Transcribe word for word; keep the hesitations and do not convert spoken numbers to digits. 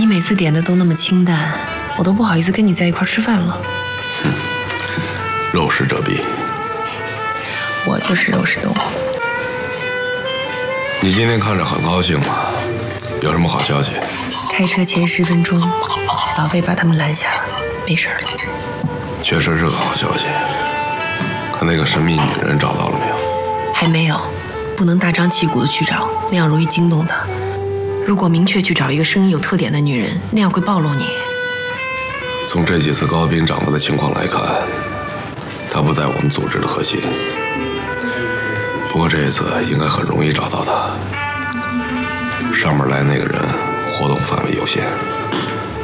你每次点的都那么清淡，我都不好意思跟你在一块吃饭了。 哼，肉食者鄙。 我就是肉食动物。 你今天看着很高兴嘛？有什么好消息？ 开车前十分钟，老魏把他们拦下了，没事了。 确实是个好消息。可那个神秘女人找到了没有？ 还没有，不能大张旗鼓的去找，那样容易惊动她。如果明确去找一个声音有特点的女人，那样会暴露你。 从这几次高斌掌握的情况来看，她不在我们组织的核心。不过这一次应该很容易找到她。上面来那个人活动范围有限。